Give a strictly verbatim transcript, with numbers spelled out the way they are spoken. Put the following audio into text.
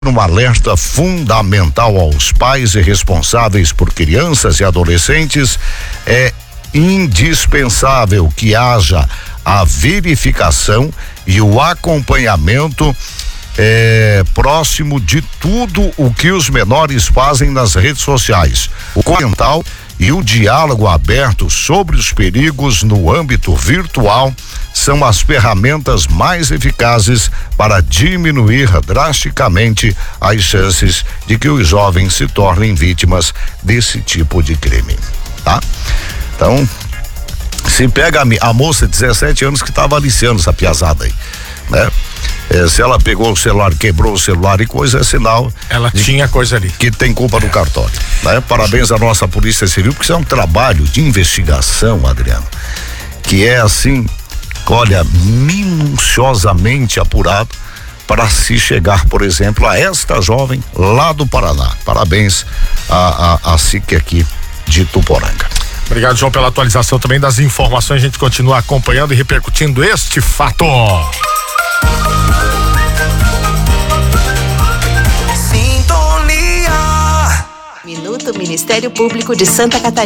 Um alerta fundamental aos pais e responsáveis por crianças e adolescentes. É indispensável que haja a verificação e o acompanhamento é, próximo de tudo o que os menores fazem nas redes sociais. O mental e o diálogo aberto sobre os perigos no âmbito virtual são as ferramentas mais eficazes para diminuir drasticamente as chances de que os jovens se tornem vítimas desse tipo de crime, tá? Então, se pega a, a moça de dezessete anos que estava aliciando essa piazada aí, né? É, se ela pegou o celular, quebrou o celular e coisa, é sinal. Ela tinha coisa ali. Que tem culpa do cartório, né? Parabéns à nossa Polícia Civil, porque isso é um trabalho de investigação, Adriano, que é assim, olha, minuciosamente apurado para se chegar, por exemplo, a esta jovem lá do Paraná. Parabéns a, a, a S I C aqui de Tuporanga. Obrigado, João, pela atualização também das informações. A gente continua acompanhando e repercutindo este fato. Sintonia. Minuto Ministério Público de Santa Catarina.